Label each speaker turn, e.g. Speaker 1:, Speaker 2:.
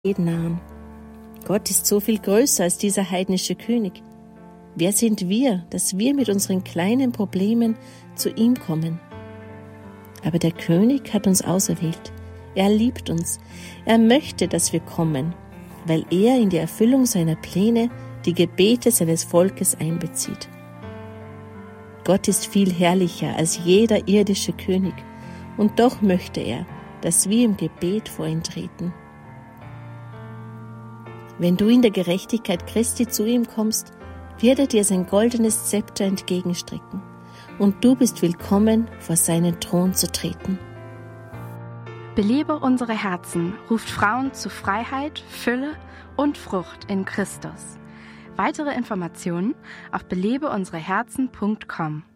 Speaker 1: nahen. Gott ist so viel größer als dieser heidnische König. Wer sind wir, dass wir mit unseren kleinen Problemen zu ihm kommen? Aber der König hat uns auserwählt. Er liebt uns. Er möchte, dass wir kommen, weil er in die Erfüllung seiner Pläne die Gebete seines Volkes einbezieht. Gott ist viel herrlicher als jeder irdische König, und doch möchte er, dass wir im Gebet vor ihn treten. Wenn du in der Gerechtigkeit Christi zu ihm kommst, wird er dir sein goldenes Zepter entgegenstrecken, und du bist willkommen, vor seinen Thron zu treten.
Speaker 2: Belebe unsere Herzen ruft Frauen zu Freiheit, Fülle und Frucht in Christus. Weitere Informationen auf belebeunsereherzen.com.